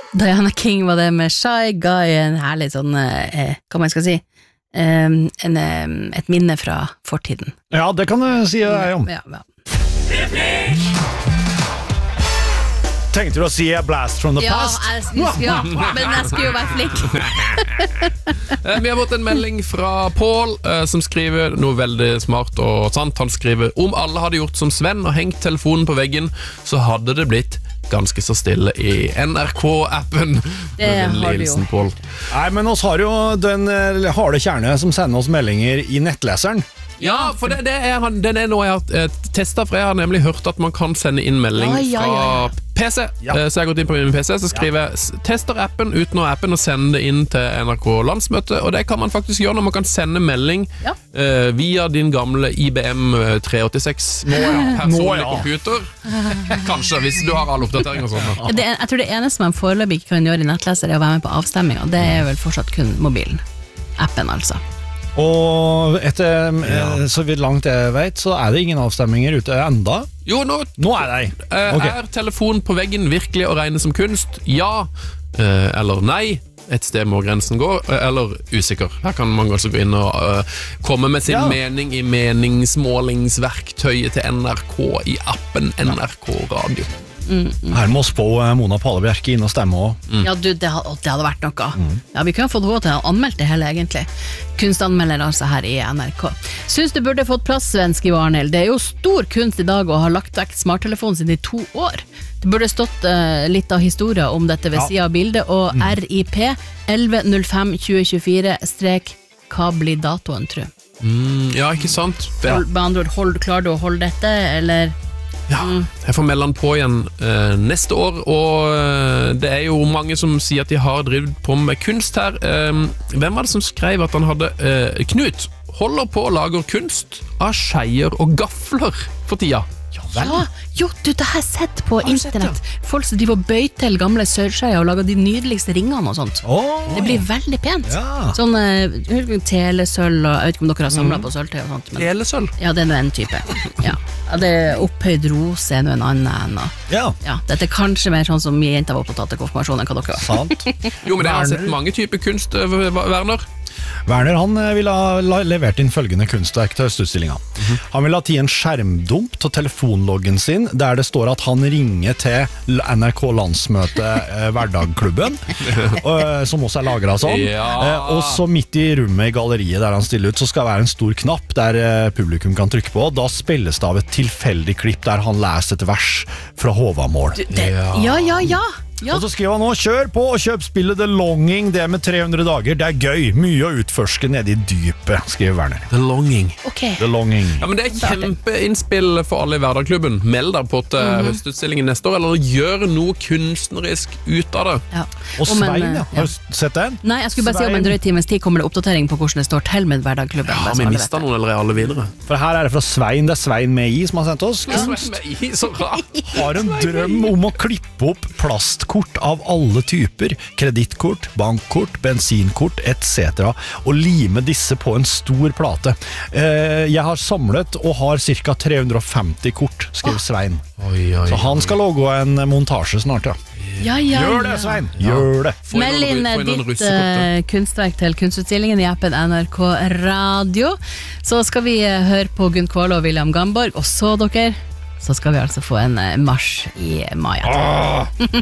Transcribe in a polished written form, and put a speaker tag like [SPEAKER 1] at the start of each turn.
[SPEAKER 1] Diana King var det med Shy Guy, en herlig sånn, hva man skal si, et minne fra fortiden.
[SPEAKER 2] Ja, det kan du si deg om.
[SPEAKER 1] Ja.
[SPEAKER 2] Tenkte du å si Blast from the Past?
[SPEAKER 1] Ja, men jeg skulle jo være flink.
[SPEAKER 3] Vi har fått en melding fra Paul som skriver noe veldig smart og sant. Han skriver: om alle hadde gjort som Sven og hengt telefonen på veggen, så hadde det blitt ganske så stille i NRK-appen.
[SPEAKER 1] Det har du jo.
[SPEAKER 3] Paul.
[SPEAKER 2] Nei, men oss har jo den harde kjerne som sender oss meldinger i nettleseren.
[SPEAKER 3] Ja, for det er noe jeg har testet, for jeg har nemlig hørt at man kan sende inn melding fra PC. Så jeg har gått inn på min PC, så skriver jeg tester appen uten å appen og sende det inn til NRK landsmøte, og det kan man faktisk gjøre når man kan sende melding via din gamle IBM 386 personlig computer. Kanskje, hvis du har all oppdatering og sånn.
[SPEAKER 1] Jeg tror det eneste man foreløpig ikke kan gjøre i nettleser er å være med på avstemminga. Det er vel fortsatt kun mobilen. Appen, altså.
[SPEAKER 2] Og etter så vidt langt jeg vet, så er det ingen avstemminger ute enda.
[SPEAKER 3] Jo, nå
[SPEAKER 2] er det.
[SPEAKER 3] Er telefonen på veggen virkelig å regne som kunst? Ja, eller nei. Et sted må grensen gå, eller usikker. Her kan man også gå inn og komme med sin mening i meningsmålingsverktøyet til NRK i appen NRK Radio.
[SPEAKER 2] Her må spå Mona Palle Bjerke inn og stemme også.
[SPEAKER 1] Ja, du, det hadde vært noe. Ja, vi kunne fått henne til å anmelde det hele, egentlig. Kunstanmelder altså her i NRK. Synes du burde fått plass, Sven, skriver Arnhild. Det er jo stor kunst i dag å ha lagt vekk smarttelefonen sin i 2 år. Det burde stått litt av historien om dette ved siden av bildet, og RIP 11.05.2024 hva blir datoen, tror jeg?
[SPEAKER 3] Ja, ikke sant?
[SPEAKER 1] Med andre ord, klarer du å holde dette, eller...
[SPEAKER 3] Ja, jeg får melde den på igjen neste år, og det er jo mange som sier at de har drevet på med kunst her. Hvem var det som skrev at han hadde Knut holder på å lage kunst av skeier og gafler for tida?
[SPEAKER 1] Ja, jo, du, det har jeg sett på internett. Folk som driver og bøy til gamle sørskeier og lager de nydeligste ringene og sånt. Det blir veldig pent. Sånn telesøll, og jeg vet ikke om dere har samlet på sølvtøy og sånt.
[SPEAKER 3] Telesøll?
[SPEAKER 1] Ja, det er en type. Ja, det er opphøyd rose er noe en annen. Ja, dette er kanskje mer sånn som mye jenter var opptatt av konfirmasjonen enn hva dere var.
[SPEAKER 2] Sant.
[SPEAKER 3] Jo, men jeg har sett mange typer kunst, Werner.
[SPEAKER 2] Werner, han ville ha levert inn følgende kunstverk til høstutstillinga. Han ville ha tid en skjermdump til telefonloggen sin, der det står at han ringer til NRK landsmøte Hverdagklubben, som også er lagret sånn. Og så midt i rommet i galleriet der han stiller ut, så skal det være en stor knapp der publikum kan trykke på. Da spilles det av et tilfeldig klipp der han leser et vers fra Håvamål. Og så skriver han nå: kjør på og kjøp spillet The Longing, det med 300 dager. Det er gøy, mye å utforske nede i dypet, skriver Werner.
[SPEAKER 3] The Longing.
[SPEAKER 2] The Longing.
[SPEAKER 3] Ja, men det er kjempeinnspill for alle i Hverdagklubben. Meld deg på til høstutstillingen neste år, eller gjør noe kunstnerisk ut av det.
[SPEAKER 2] Og Svein, har du sett den?
[SPEAKER 1] Nei, jeg skulle bare si om en drøy times tid kommer det oppdatering på hvordan det står til med Hverdagklubben.
[SPEAKER 3] Ja, vi mistet noen, eller er alle videre?
[SPEAKER 2] For her er det fra Svein, det er Svein med I som har sendt oss.
[SPEAKER 3] Svein med I, så rart.
[SPEAKER 2] Har en drøm om å klippe opp plastkort av alle typer, kredittkort, bankkort, bensinkort, etc. og lime disse på en stor plate. Jeg har samlet og har cirka 350 kort, skriver Svein. Så han skal lage en montasje snart, Gjør det, Svein! Gjør det!
[SPEAKER 1] Meld inn ditt kunstverk til kunstutstillingen i appen NRK Radio. Så skal vi høre på Gunn Kvalle og William Gamborg, og så dere, så skal vi altså få en marsj i mai.